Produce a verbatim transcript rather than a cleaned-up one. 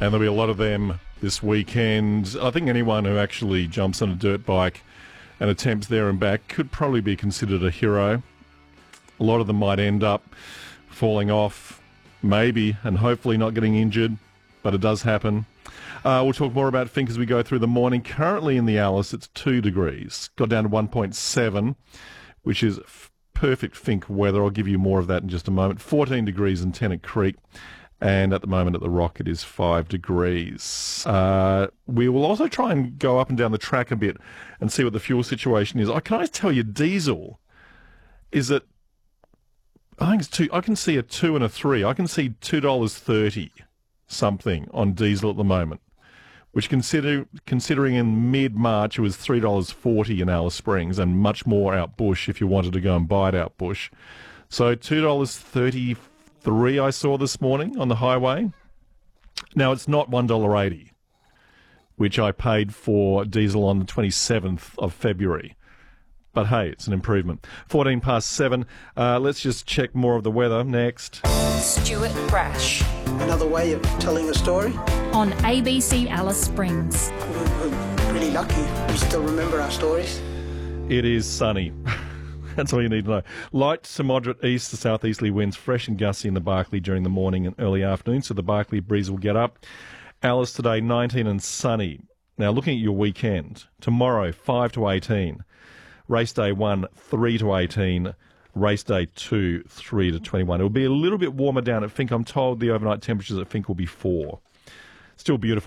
And there'll be a lot of them this weekend. I think anyone who actually jumps on a dirt bike and attempts there and back could probably be considered a hero. A lot of them might end up falling off, maybe, and hopefully not getting injured, but it does happen. Uh, we'll talk more about Finke as we go through the morning. Currently in the Alice, it's two degrees. Got down to one point seven, which is f- perfect Finke weather. I'll give you more of that in just a moment. fourteen degrees in Tennant Creek. And at the moment at the Rock, it is five degrees. Uh, we will also try and go up and down the track a bit and see what the fuel situation is. I can I tell you, diesel is at, I think it's two, I can see a two and a three. I can see two dollars thirty something on diesel at the moment, which consider considering in mid-March it was three dollars forty in Alice Springs and much more out bush if you wanted to go and buy it out bush. So two dollars thirty-three I saw this morning on the highway. Now, it's not one dollar eighty, which I paid for diesel on the twenty-seventh of February. But hey, it's an improvement. fourteen past seven. Uh, let's just check more of the weather next. Stuart Brash. Another way of telling a story. On A B C Alice Springs. We're, we're really lucky. We still remember our stories. It is sunny. That's all you need to know. Light to moderate east to southeasterly winds, fresh and gusty in the Barkly during the morning and early afternoon, so the Barkly breeze will get up. Alice today, nineteen and sunny. Now, looking at your weekend, tomorrow, five to eighteen. Race day one, three to eighteen. Race day two, three to twenty-one. It will be a little bit warmer down at Finke. I'm told the overnight temperatures at Finke will be four. Still beautiful.